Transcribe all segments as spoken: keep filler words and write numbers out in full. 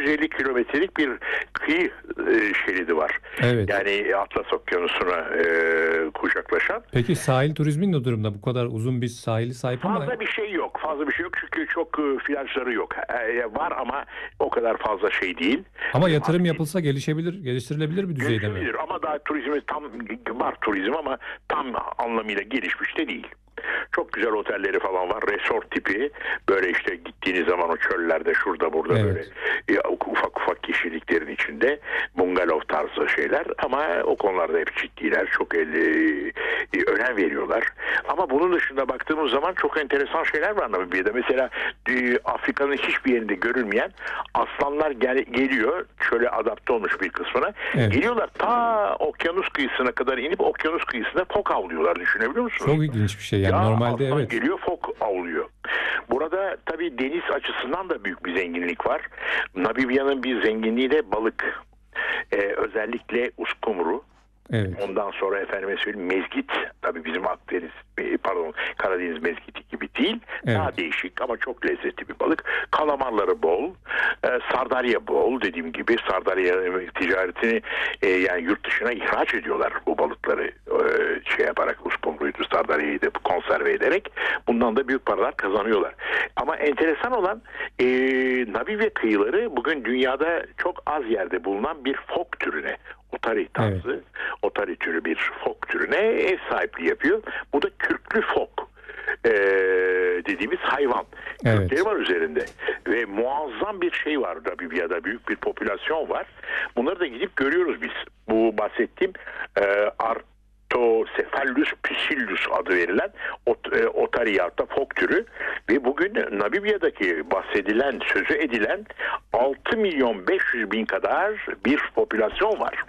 yüz elli kilometrelik bir kıyı e, şeridi var. Evet. Yani Atlas Okyanusu'na e, kuşaklaşan. Peki sahil turizmi ne durumda? Bu kadar uzun bir sahili sahip ama... Fazla bir şey yok. Fazla bir şey yok çünkü çok e, plajları yok. E, var ama o kadar fazla şey değil. Ama yatırım yapılsa gelişebilir, geliştirilebilir bir düzeyde mi? Gelişebilir ama daha turizmi tam var turizm ama tam anlamıyla gelişmiş de değil. Çok güzel otelleri falan var. Resort tipi. Böyle işte gittiğiniz zaman o çöllerde şurada burada Evet. böyle ya, ufak ufak yeşilliklerin içinde bungalov tarzı şeyler ama o konularda hep ciddiler. Çok el, e, önem veriyorlar. Ama bunun dışında baktığımız zaman çok enteresan şeyler var Namibya'da. Mesela e, Afrika'nın hiçbir yerinde görülmeyen aslanlar gel, geliyor. Şöyle adapte olmuş bir kısmına. Evet. Geliyorlar ta okyanus kıyısına kadar inip okyanus kıyısında fok avlıyorlar. Düşünebiliyor musunuz? Çok ilginç bir şey. Yani Ya normalde aslan evet. geliyor fok avlıyor. Burada tabii deniz açısından da büyük bir zenginlik var. Namibya'nın bir zenginliği de balık. Ee, özellikle uskumru. Evet. Ondan sonra efendime söyleyeyim mezgit. Tabii bizim Akdeniz pardon Karadeniz mezgiti gibi değil. Evet. Daha değişik ama çok lezzetli bir balık. Kalamarları bol. E, sardalya bol. Dediğim gibi sardalya ticaretini e, yani yurt dışına ihraç ediyorlar bu balıkları. E, şey yaparak uskumruydu sardalyayı da konserve ederek. Bundan da büyük paralar kazanıyorlar. Ama enteresan olan e, Namibya kıyıları bugün dünyada çok az yerde bulunan bir fok türüne otari tarzı, evet. otari türü bir fok türüne ev sahipliği yapıyor. Bu da kürklü fok ee, dediğimiz hayvan. Evet. Kürkleri var üzerinde. Ve muazzam bir şey var Namibya'da. Büyük bir popülasyon var. Bunları da gidip görüyoruz biz. Bu bahsettiğim e, Artocephalus piscillus adı verilen ot, e, otari hatta fok türü. Ve bugün Namibya'daki bahsedilen, sözü edilen altı milyon beş yüz bin kadar bir popülasyon var.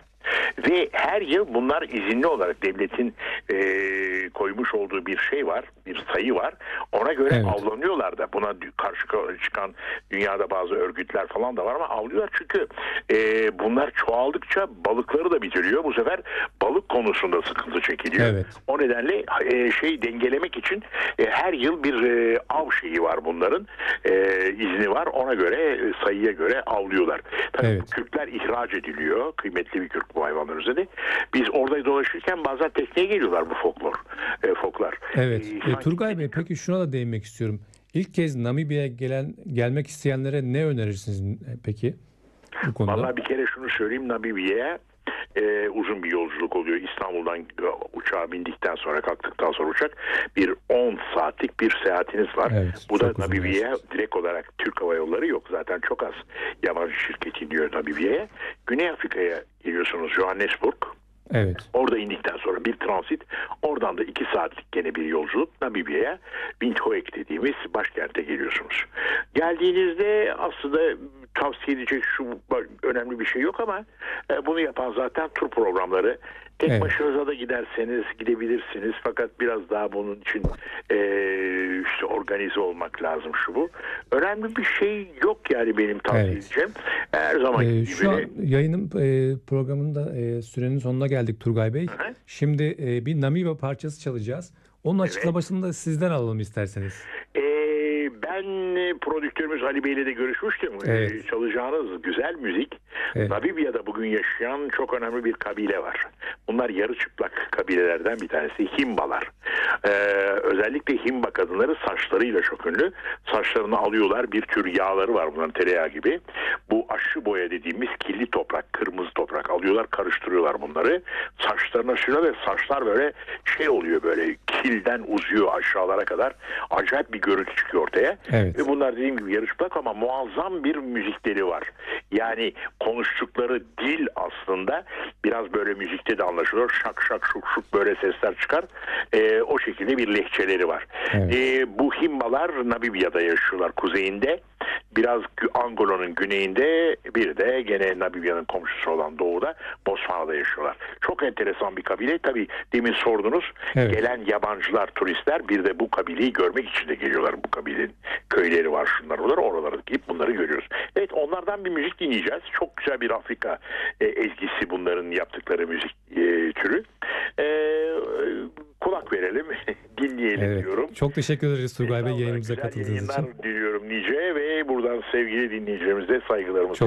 Ve her yıl bunlar izinli olarak devletin e, koymuş olduğu bir şey var, bir sayı var. Ona göre evet. avlanıyorlar da. Buna karşı çıkan dünyada bazı örgütler falan da var ama avlıyorlar çünkü e, bunlar çoğaldıkça balıkları da bitiriyor. Bu sefer balık konusunda sıkıntı çekiliyor. Evet. O nedenle e, şey dengelemek için e, her yıl bir e, av şeyi var bunların. E, izni var. Ona göre sayıya göre avlıyorlar. Tabii evet. Kürkler ihraç ediliyor. Kıymetli bir kürk bu hayvanlar üzerinde. Biz orada dolaşırken bazen tekneye geliyorlar bu foklar. E, foklar. Evet. E, e, Turgay Bey peki şuna da değinmek istiyorum. İlk kez Namibya'ya gelen gelmek isteyenlere ne önerirsiniz peki bu konuda? Vallahi bir kere şunu söyleyeyim, Namibya'ya e, uzun bir yolculuk oluyor. İstanbul'dan uçağa bindikten sonra kalktıktan sonra uçak bir on saatlik bir seyahatiniz var. Evet, bu da Namibya'ya direkt olarak Türk Hava Yolları yok. Zaten çok az yabancı şirket iniyor Namibya'ya. Güney Afrika'ya geliyorsunuz, Johannesburg. Evet. Orada indikten sonra bir transit, oradan da iki saatlik gene bir yolculuk Namibya'ya, Windhoek dediğimiz başkente geliyorsunuz. Geldiğinizde aslında tavsiye edecek şu önemli bir şey yok ama e, bunu yapan zaten tur programları. Tek evet. başınıza da giderseniz gidebilirsiniz fakat biraz daha bunun için e, işte organize olmak lazım şu bu. Önemli bir şey yok yani benim tavsiye evet. edeceğim. Her zaman ee, gibi. Şu an yayının e, programında e, sürenin sonuna geldik Turgay Bey. Hı-hı. Şimdi e, bir Namibya parçası çalacağız. Onun evet. açıklamasını da sizden alalım isterseniz. Ee, ben prodüktörümüz Ali Bey'le de görüşmüştüm. Evet. Ee, çalacağınız güzel müzik. Evet. Namibya'da bugün yaşayan çok önemli bir kabile var. Bunlar yarı çıplak kabilelerden bir tanesi Himbalar. Ee, özellikle Himba kadınları saçlarıyla çok ünlü. Saçlarını alıyorlar, bir tür yağları var bunların, tereyağı gibi. Bu aşı boya dediğimiz kirli toprak, kırmızı toprak alıyorlar, karıştırıyorlar bunları. Saçlarına sürüyor ve saçlar böyle şey oluyor, böyle kilden uzuyor aşağılara kadar. Acayip bir görüntü çıkıyor ortaya. Evet. Ve bunlar dediğim gibi yarı çıplak ama muazzam bir müzikleri var. Yani konuştukları dil aslında biraz böyle müzikte de anlaşılıyor. Şak şak şuk şuk böyle sesler çıkar. Ee, o şekilde bir lehçeleri var. Evet. Ee, bu Himbalar Namibya'da yaşıyorlar, kuzeyinde. Biraz Angola'nın güneyinde, bir de gene Namibya'nın komşusu olan doğuda Botswana'da yaşıyorlar. Çok enteresan bir kabile. Tabii demin sordunuz. Evet. Gelen yabancılar, turistler bir de bu kabileyi görmek için de geliyorlar. Bu kabilenin köyleri var, şunlar onlar. Oralara gidip bunları görüyoruz. Evet, onlardan bir müzik dinleyeceğiz. Çok güzel bir Afrika e, ezgisi bunların yaptıkları müzik e, türü. E, kulak verelim, dinleyelim evet. diyorum. Çok teşekkür ederiz Turgay Bey yayınımıza katıldığınız için. Güzel yayınlar diliyorum nice ve buradan sevgili dinleyicilerimize saygılarımı